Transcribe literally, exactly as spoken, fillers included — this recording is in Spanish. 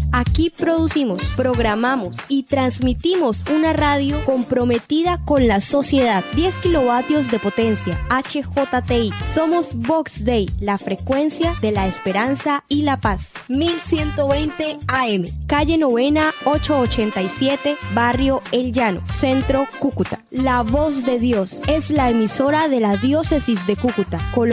Aquí producimos, programamos y transmitimos una radio comprometida con la sociedad. diez kilovatios de potencia, H J T I. Somos Vox Day, la frecuencia de la esperanza y la paz. mil ciento veinte A M, calle Novena ochocientos ochenta y siete, barrio El Llano, Centro, Cúcuta. La Voz de Dios es la emisora de la Diócesis de Cúcuta, Colombia.